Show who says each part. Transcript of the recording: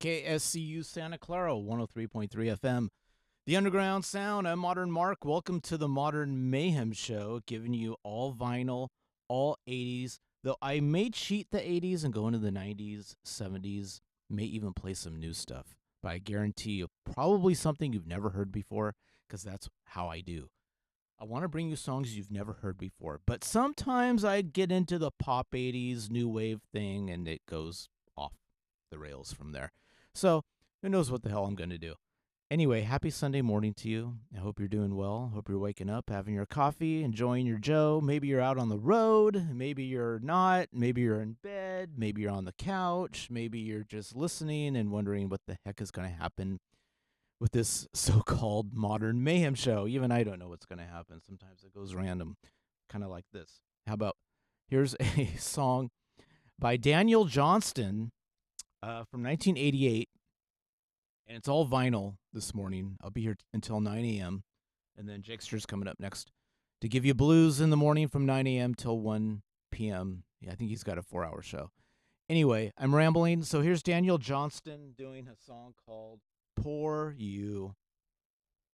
Speaker 1: KSCU Santa Clara, 103.3 FM. The Underground Sound. I'm Modern Mark. Welcome to the Modern Mayhem Show, giving you all vinyl, all 80s. Though I may cheat the 80s and go into the 90s, 70s, may even play some new stuff. But I guarantee you, probably something you've never heard before, because that's how I do. I want to bring you songs you've never heard before, but sometimes I get into the pop 80s new wave thing and it goes off the rails from there. So, who knows what the hell I'm going to do. Anyway, happy Sunday morning to you. I hope you're doing well. Hope you're waking up, having your coffee, enjoying your Joe. Maybe you're out on the road. Maybe you're not. Maybe you're in bed. Maybe you're on the couch. Maybe you're just listening and wondering what the heck is going to happen with this so-called modern mayhem show. Even I don't know what's going to happen. Sometimes it goes random, kind of like this. How about here's a song by Daniel Johnston from 1988, and it's all vinyl this morning. I'll be here until 9 a.m., and then Jakester's coming up next to give you blues in the morning from 9 a.m. till 1 p.m. Yeah, I think he's got a 4-hour show. Anyway, I'm rambling. So here's Daniel Johnston doing a song called Poor You.